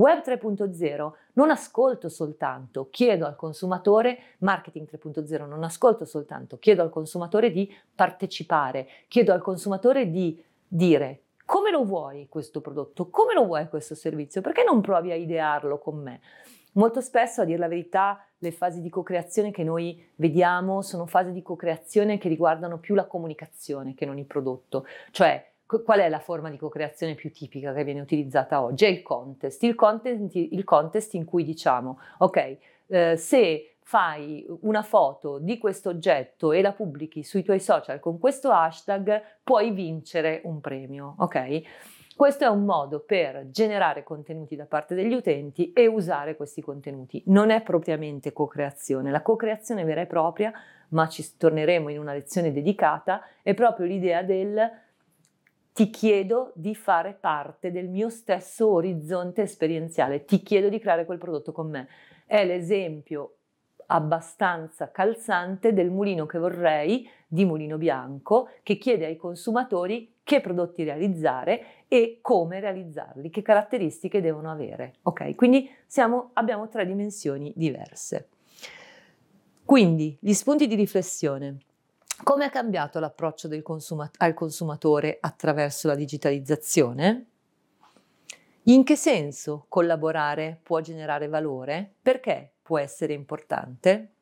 Web 3.0 non ascolto soltanto, chiedo al consumatore, marketing 3.0 non ascolto soltanto, chiedo al consumatore di partecipare, chiedo al consumatore di dire come lo vuoi questo prodotto, come lo vuoi questo servizio, perché non provi a idearlo con me? Molto spesso, a dir la verità, le fasi di co-creazione che noi vediamo sono fasi di co-creazione che riguardano più la comunicazione che non il prodotto, cioè qual è la forma di co-creazione più tipica che viene utilizzata oggi? È il contest. Il contest in cui diciamo, ok, se fai una foto di questo oggetto e la pubblichi sui tuoi social con questo hashtag, puoi vincere un premio, ok? Questo è un modo per generare contenuti da parte degli utenti e usare questi contenuti. Non è propriamente co-creazione. La co-creazione vera e propria, ma ci torneremo in una lezione dedicata, è proprio l'idea del ti chiedo di fare parte del mio stesso orizzonte esperienziale, ti chiedo di creare quel prodotto con me. È l'esempio abbastanza calzante del mulino che vorrei di Mulino Bianco, che chiede ai consumatori che prodotti realizzare e come realizzarli, che caratteristiche devono avere. Ok, quindi abbiamo 3 dimensioni diverse. Quindi gli spunti di riflessione. Come è cambiato l'approccio al consumatore attraverso la digitalizzazione? In che senso collaborare può generare valore? Perché può essere importante?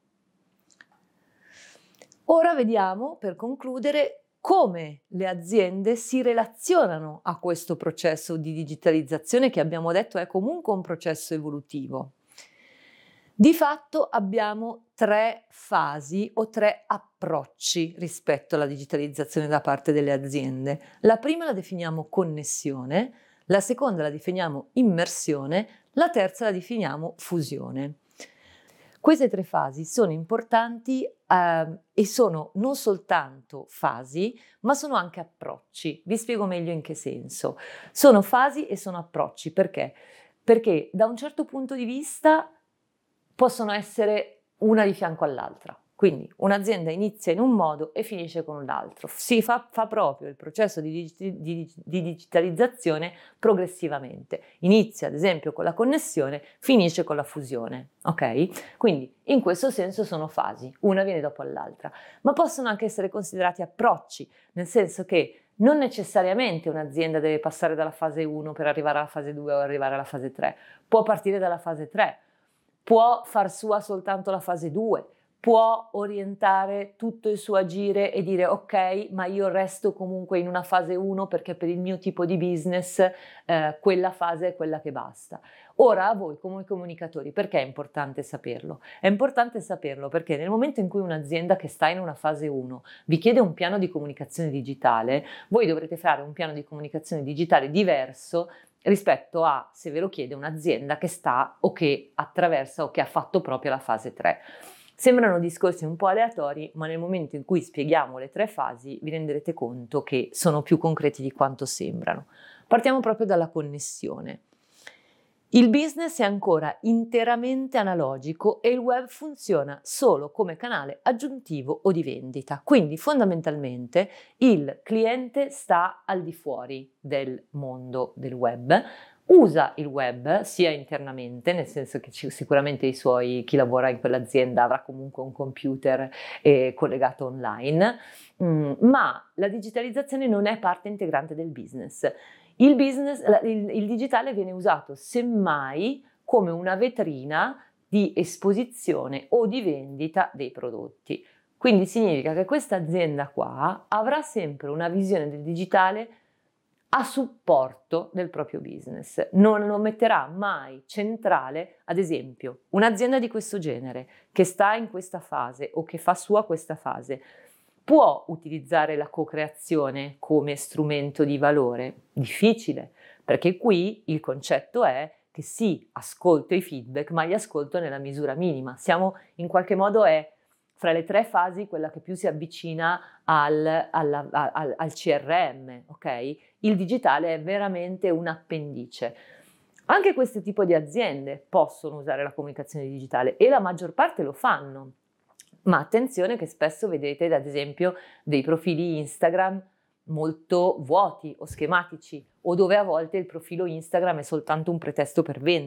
Ora vediamo, per concludere, come le aziende si relazionano a questo processo di digitalizzazione che abbiamo detto è comunque un processo evolutivo. Di fatto abbiamo 3 fasi o 3 approcci rispetto alla digitalizzazione da parte delle aziende. La prima la definiamo connessione, la seconda la definiamo immersione, la terza la definiamo fusione. Queste 3 fasi sono importanti e sono non soltanto fasi, ma sono anche approcci. Vi spiego meglio in che senso. Sono fasi e sono approcci. Perché? Perché da un certo punto di vista possono essere una di fianco all'altra. Quindi un'azienda inizia in un modo e finisce con l'altro. Si fa proprio il processo di digitalizzazione progressivamente. Inizia ad esempio con la connessione, finisce con la fusione. Ok? Quindi in questo senso sono fasi, una viene dopo l'altra, ma possono anche essere considerati approcci, nel senso che non necessariamente un'azienda deve passare dalla fase 1 per arrivare alla fase 2 o arrivare alla fase 3, può partire dalla fase 3. Può far sua soltanto la fase 2, può orientare tutto il suo agire e dire ok, ma io resto comunque in una fase 1 perché per il mio tipo di business quella fase è quella che basta. Ora a voi come comunicatori, perché è importante saperlo? È importante saperlo perché nel momento in cui un'azienda che sta in una fase 1 vi chiede un piano di comunicazione digitale, voi dovrete fare un piano di comunicazione digitale diverso rispetto a se ve lo chiede un'azienda che sta o che attraversa o che ha fatto proprio la fase 3. Sembrano discorsi un po' aleatori, ma nel momento in cui spieghiamo le 3 fasi vi renderete conto che sono più concreti di quanto sembrano. Partiamo proprio dalla connessione. Il business è ancora interamente analogico e il web funziona solo come canale aggiuntivo o di vendita. Quindi fondamentalmente il cliente sta al di fuori del mondo del web, usa il web sia internamente, nel senso che sicuramente chi lavora in quell'azienda avrà comunque un computer collegato online, ma la digitalizzazione non è parte integrante del business. Il digitale viene usato semmai come una vetrina di esposizione o di vendita dei prodotti. Quindi significa che questa azienda qua avrà sempre una visione del digitale a supporto del proprio business, non lo metterà mai centrale. Ad esempio, un'azienda di questo genere che sta in questa fase o che fa sua questa fase può utilizzare la co-creazione come strumento di valore? Difficile, perché qui il concetto è che sì, ascolto i feedback, ma li ascolto nella misura minima. Siamo in qualche modo fra le 3 fasi quella che più si avvicina al CRM, ok? Il digitale è veramente un appendice. Anche questo tipo di aziende possono usare la comunicazione digitale e la maggior parte lo fanno. Ma attenzione che spesso vedete, ad esempio, dei profili Instagram molto vuoti o schematici, o dove a volte il profilo Instagram è soltanto un pretesto per vendere.